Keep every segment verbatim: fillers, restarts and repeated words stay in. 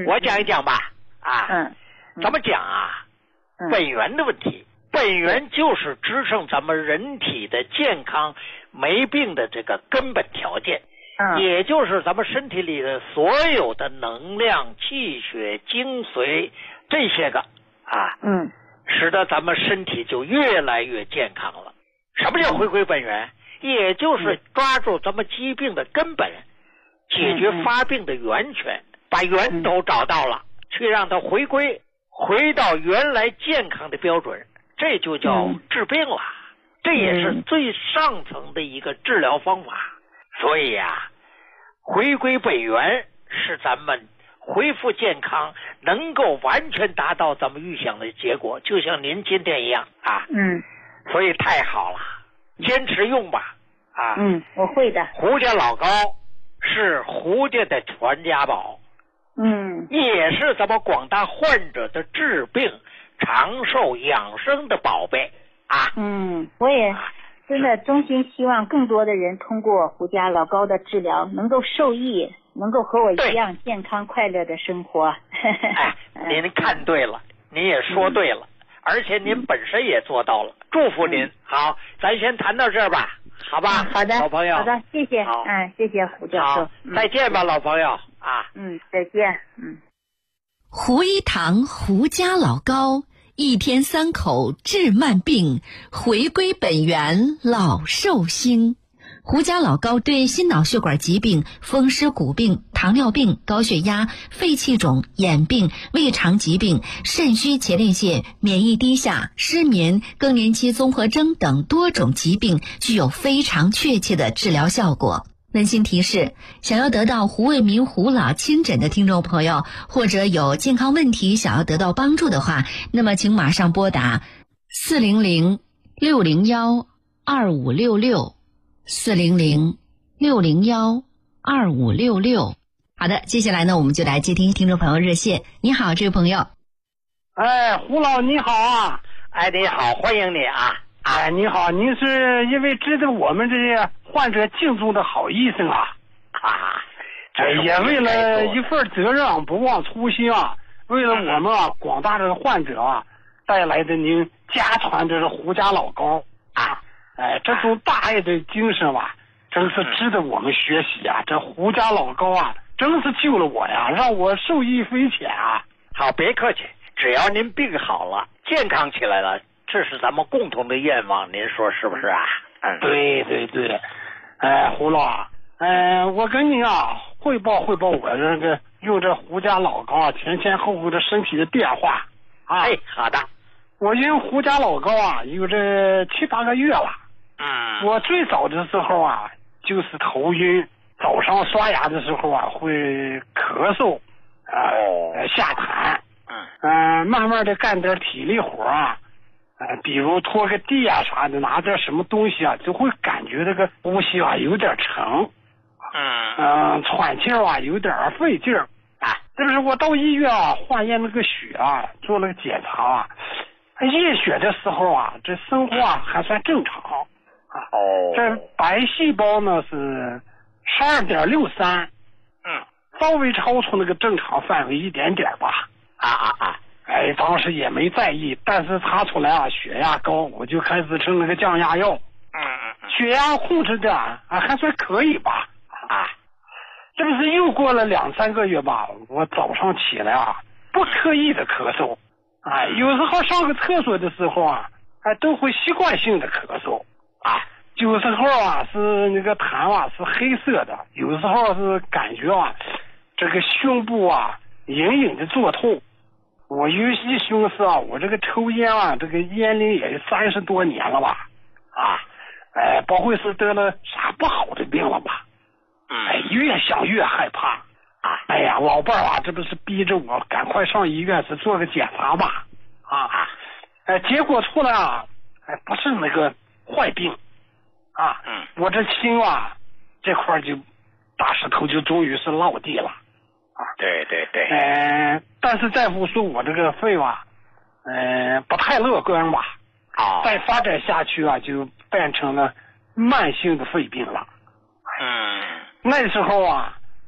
嗯， 我讲一讲吧。啊， 嗯， 怎么讲啊？ 嗯、 本源的问题，本源就是支撑咱们人体的健康、没病的这个根本条件。 嗯， 也就是咱们身体里的所有的能量、气血、精髓这些个啊， 嗯， 使得咱们身体就越来越健康了。什么叫回归本源？也就是抓住咱们疾病的根本，解决发病的源泉，把源头找到了，去让它回归，回到原来健康的标准，这就叫治病了。这也是最上层的一个治疗方法。所以啊，回归本源是咱们恢复健康，能够完全达到咱们预想的结果，就像您今天一样啊。 嗯， 所以太好了，坚持用吧。啊， 嗯，我会的。 胡家老高是胡家的传家宝， 嗯， 也是咱们广大患者的治病、长寿、养生的宝贝啊。 嗯，我也真的衷心希望更多的人通过胡家老高的治疗能够受益，能够和我一样健康快乐的生活。 哎，您看对了，您也说对了，嗯、而且您本身也做到了，祝福您。嗯、好，咱先谈到这儿吧，好吧？ 嗯、好的， 老朋友。 好的，谢谢。嗯，谢谢胡教授。 嗯、再见吧，老朋友啊。 嗯，再见。嗯。 胡一堂胡家老高。一天三口治慢病，回归本源老寿星。胡家老高对心脑血管疾病、风湿骨病、糖尿病、高血压、肺气肿、眼病、胃肠疾病、肾虚前列腺、免疫低下、失眠、更年期综合征等多种疾病具有非常确切的治疗效果。温馨提示，想要得到胡卫民胡老亲诊的听众朋友，或者有健康问题想要得到帮助的话，那么请马上拨打四零零六零幺二五六六四零零六零幺二五六六。好的，接下来呢，我们就来接听听众朋友热线。你好，这位朋友。 哎，胡老你好啊！ 哎，你好，欢迎你啊！ 哎，你好，您是一位值得我们这些患者敬重的好医生啊！ 啊， 哎，也为了一份责任，不忘初心啊！为了我们啊广大的患者啊，带来的您家传这是胡家老高啊！哎，这种大爱的精神吧，真是值得我们学习啊！这胡家老高啊，真是救了我呀，让我受益匪浅啊！ 好，别客气，只要您病好了，健康起来了。这是咱们共同的愿望，您说是不是啊？ 嗯，对对对，哎，胡老啊，哎，我跟您啊汇报汇报我这个用这胡家老高啊前前后后的身体的变化啊。 哎，好的。 我用胡家老高啊有这七八个月了。 嗯。 我最早的时候啊就是头晕，早上刷牙的时候啊会咳嗽，呃，哦、下痰。 嗯。 嗯、呃，慢慢的干点体力活啊。呃，比如拖个地啊啥的，拿点什么东西啊，就会感觉这个呼吸啊有点沉， 嗯嗯，喘气啊有点费劲儿啊。这不是我到医院啊化验那个血啊，做了个检查啊，验血的时候啊，这生活啊还算正常啊。 哦， 这白细胞呢是十二点六三， 嗯， 稍微超出那个正常范围一点点吧。 啊啊啊！ 哎，当时也没在意，但是查出来啊血压高，我就开始吃那个降压药。 嗯嗯嗯。 血压控制的啊还算可以吧？ 啊， 这不是又过了两三个月吧？我早上起来啊，不刻意的咳嗽，啊，有时候上个厕所的时候啊，哎都会习惯性的咳嗽啊。有时候啊是那个痰啊是黑色的，有时候是感觉啊这个胸部啊隐隐的作痛。我一寻思啊，我这个抽烟啊，这个烟龄也三十多年了吧，啊，哎，不会是得了啥不好的病了吧？哎，越想越害怕啊！哎呀，老伴儿啊，这不是逼着我赶快上医院是做个检查吧？啊，哎，结果出来啊，哎，不是那个坏病啊， 嗯，我这心啊这块就大石头就终于是落地了。啊， 对对对， 呃，但是大夫说我这个肺吧，呃，不太乐观吧， 啊， 再发展下去啊，就变成了慢性的肺病了。 嗯， 那时候啊，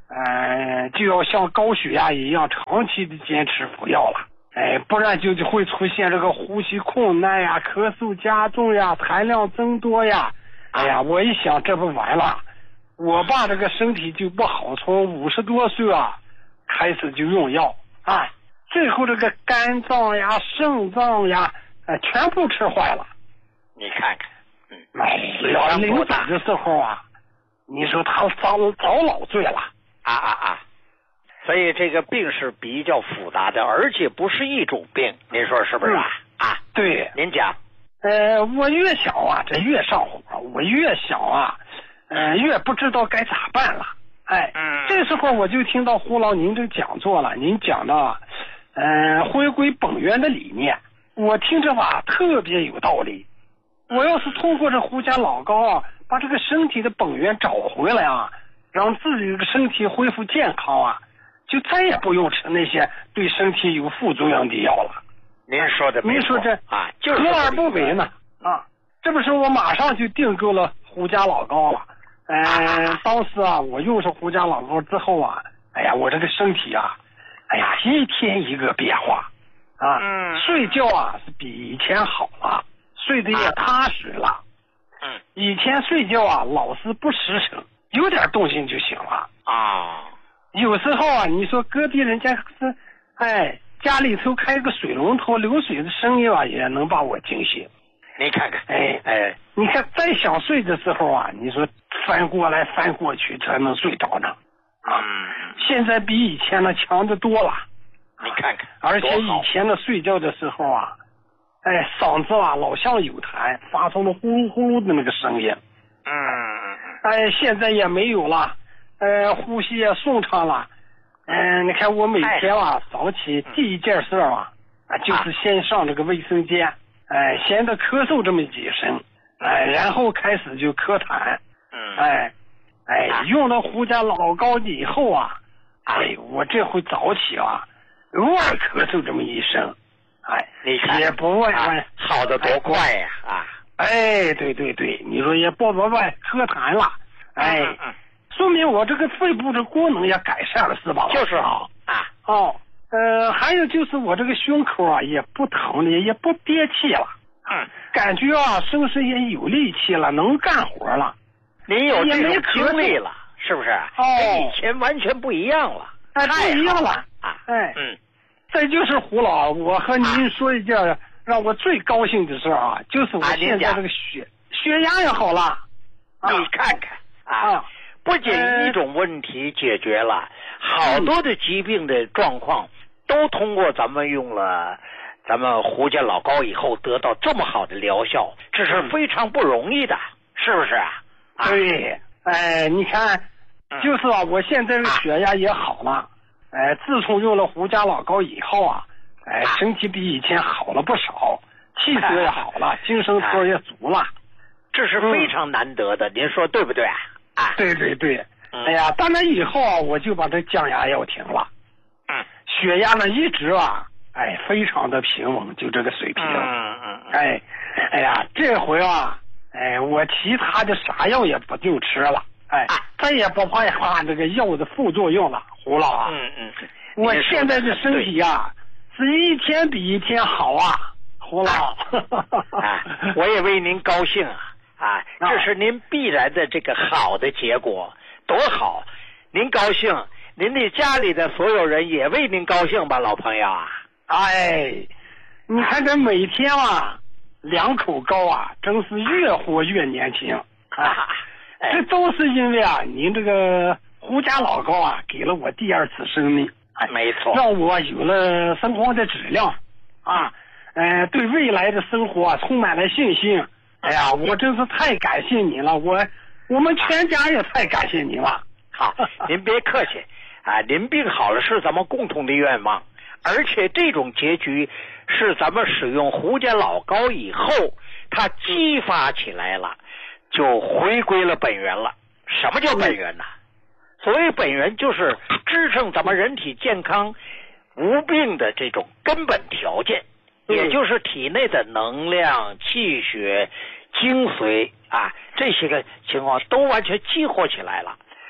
呃，就要像高血压一样长期的坚持服药了。哎，不然就就会出现这个呼吸困难呀、咳嗽加重呀、痰量增多呀。哎呀，我一想这不完了，我爸这个身体就不好，从五十多岁啊开始就用药啊，最后这个肝脏呀、肾脏呀，呃，全部吃坏了。 你看看，嗯， 哎，要临走的时候啊，你说他早早老醉了啊啊啊！所以这个病是比较复杂的，而且不是一种病，您说是不是啊？嗯、啊， 对， 您讲。 呃，我越想啊，这越上火；我越想啊，呃，越不知道该咋办了。哎，嗯，这时候我就听到胡老您这讲座了，您讲的，呃，回归本源的理念，我听着吧特别有道理。我要是通过这胡家老高啊，把这个身体的本源找回来啊，让自己的身体恢复健康啊，就再也不用吃那些对身体有副作用的药了。 您说的没错， 您说这啊，就是何而不为呢？啊，这不是我马上就订购了胡家老高了。嗯、呃，当时啊，我用上胡家老高之后啊，哎呀，我这个身体啊，哎呀，一天一个变化啊，嗯，睡觉啊是比以前好了，睡得也踏实了。嗯，以前睡觉啊老是不实诚，有点动静就醒了啊。有时候啊，你说隔壁人家是，哎，家里头开个水龙头流水的声音啊，也能把我惊醒。 你看看， 哎哎，你看再想睡的时候啊，你说翻过来翻过去才能睡着呢。啊，现在比以前呢强得多了。 你看看， 而且以前的睡觉的时候啊，哎，嗓子啊老像有痰，发出了呼噜呼噜的那个声音。嗯，哎，现在也没有了，呃，呼吸也顺畅了。嗯、呃，你看我每天啊早起第一件事啊，啊就是先上这个卫生间，哎，先得咳嗽这么几声，哎，然后开始就咳痰。嗯，哎，哎，用了胡家老高以后啊，哎，我这回早起啊，偶尔咳嗽这么一声。哎， 你看也不外外、啊、 好的多快呀！啊， 哎，对对对，你说也不外外咳痰了，哎，嗯嗯、说明我这个肺部的功能也改善了，是吧？ 就是好啊。 哦，呃，还有就是我这个胸口啊也不疼了，也不憋气了，嗯，感觉啊身上也有力气了，能干活了。 您有这种经历了，是不是？ 哦， 跟以前完全不一样了， 哎，不一样了啊！ 哎， 嗯。 再就是胡老，我和您说一件让我最高兴的事啊，就是我现在这个血、啊、血压也好了。 啊、你看看啊，啊不仅一种问题解决了，呃、好多的疾病的状况都通过咱们用了咱们胡家老高以后得到这么好的疗效，这是非常不容易的，是不是啊？ 啊对，哎，你看，就是啊，我现在这个血压也好了。哎，自从用了胡家老高以后啊，哎，身体比以前好了不少，气色也好了，精神头也足了， 这是非常难得的，嗯、您说对不对啊？啊， 对对对，嗯、哎呀，当然以后啊，我就把这降压药停了，嗯，血压呢一直啊，哎，非常的平稳，就这个水平，嗯嗯，哎，哎呀，这回啊，哎，我其他的啥药也不就吃了。哎，再也不怕怕这个药的副作用了，胡老啊。 嗯嗯， 我现在的身体啊，是一天比一天好啊，胡老。 啊，我也为您高兴啊！啊，这是您必然的这个好的结果，多好！您高兴，您的家里的所有人也为您高兴吧，老朋友啊！ 哎，你看这每天啊，两口高啊，真是越活越年轻啊！这都是因为啊，您这个胡家老高啊，给了我第二次生命， 哎，没错， 让我有了生活的质量，啊，呃，对未来的生活啊充满了信心。哎呀，我真是太感谢您了，我我们全家也太感谢您了。 好，您别客气啊，您病好了是咱们共同的愿望，而且这种结局是咱们使用胡家老高以后，它激发起来了。就回归了本源了。什么叫本源呢？所谓本源就是支撑咱们人体健康无病的这种根本条件，也就是体内的能量、气血、精髓啊，这些个情况都完全激活起来了。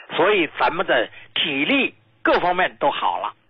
所以咱们的体力各方面都好了。